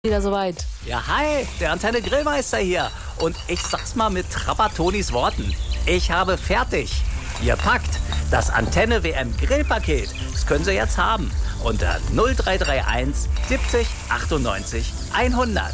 Wieder soweit. Ja, hi, der Antenne Grillmeister hier. Und ich sag's mal mit Trappatonis Worten. Ich habe fertig. Ihr packt das Antenne WM Grillpaket. Das können Sie jetzt haben. Unter 0331 70 98 100.